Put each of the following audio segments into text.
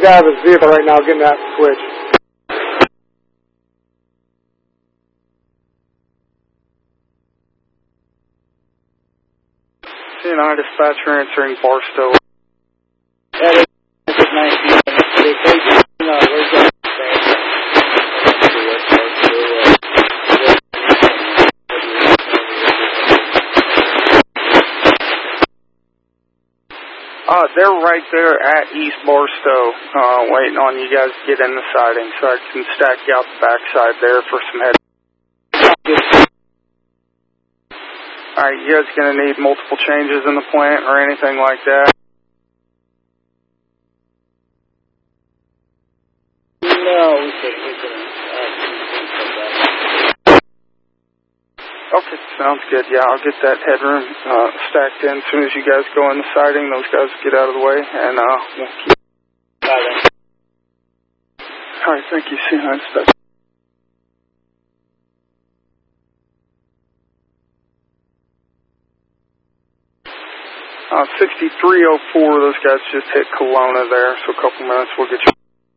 out of his vehicle right now getting that switch. CNI dispatcher answering Barstow. Yeah, this is 19. Where's that? They're right there at East Barstow, waiting on you guys to get in the siding so I can stack you out the backside there for some head. Alright, you guys gonna need multiple changes in the plant or anything like that? No, we can. Okay, sounds good. Yeah, I'll get that headroom stacked in as soon as you guys go in the siding. Those guys get out of the way, and we'll keep. Alright, thank you. See you next. 6304, those guys just hit Kelowna there, so a couple minutes we'll get you.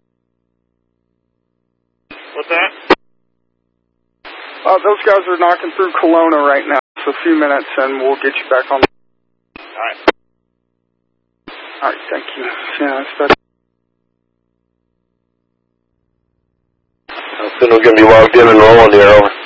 What's that? Those guys are knocking through Kelowna right now, so a few minutes and we'll get you back on. Alright. Alright, thank you. See you next. How soon are we going to be logged in and rolling here, over?